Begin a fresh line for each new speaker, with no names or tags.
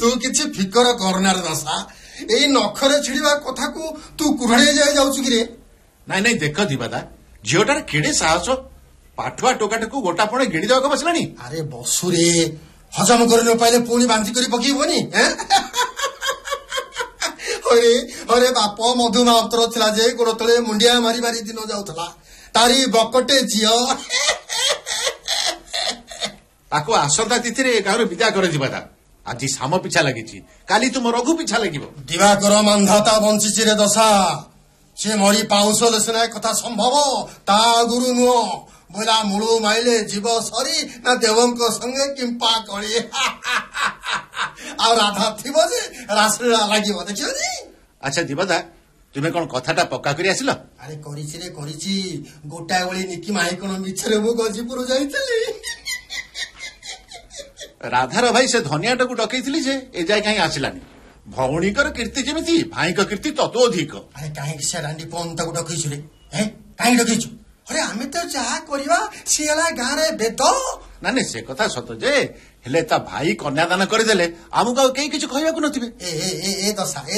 तू किछि फिकर करना रे दशा एई नखरे छिड़िबा कथा को तू कुढ़े जाय जाउछु कि रे
नाई नाई देख दिबादा झीटार केड़े साहस पाठुआ टोकाटू गोटापणे गिणी देवाक बसलानी
अरे बसुरे हजम कर न पाइले पुणी बांधी करी पकेइबनी अरे अरे बाप मधुमात्र थिला जे गोड़ तले मुंडिया मारी मारी दिन जाउथला तारी बकटे झियो
ताको आसंता तिथि गाँव विदा कर दिबादा आज साम पिछा लगी काली तुम रघु पिछा लगे
दिवाकर मानधाता बंची रे दशा से मरी पाउस लेसना कथा संभव ता गुरु नुह बोला मुळु माइले जीव सरी ना देवंक संगे किंपा करी आ राधा थिबो जे रासलीला लागिबो देखियो नी
अच्छा दिबादा तुम्हें कौन कथाटा पक्का करी आसिल
अरे करिछि रे करिछि गोटा बेली निकी माई कोन मिछरे मु गजीपुर जाइतली
राधार भाई से धनियाटा को डकई जे ए जाए कहीं आसिलानी भौणीकर कीर्ति जेमिति भाईक कीर्ति ततो अधिक
अरे कहीं से डांडी पन ताको डकईछु रे हैं कहीं डकईछु अरे आमे तो जहा करबा सियाला गारे बेत
ना ने से कथा सत जे हेले ता भाई कन्यादान करदेले आमुक आ केही किछ कहबाकू नथिबे
ए दशा